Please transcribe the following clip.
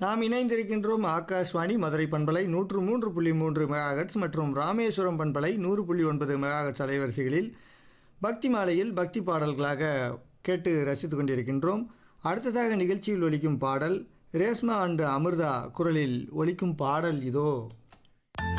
நாம் இணைந்திருக்கின்றோம் ஆகாஷ்வாணி மதுரை பண்பலை 103.3 மெகாஹெர்ட்ஸ் மற்றும் ராமேஸ்வரம் பண்பலை 100.9 மெகாஹெர்ட்ஸ் அலைவரிசைகளில் பக்தி மாலையில் பக்தி பாடல்களாக கேட்டு ரசித்து கொண்டிருக்கின்றோம். அடுத்ததாக நிகழ்ச்சியில் ஒலிக்கும் பாடல் ரேஸ்மா அண்ட் அமிர்தா குரலில் ஒலிக்கும் பாடல் இதோ.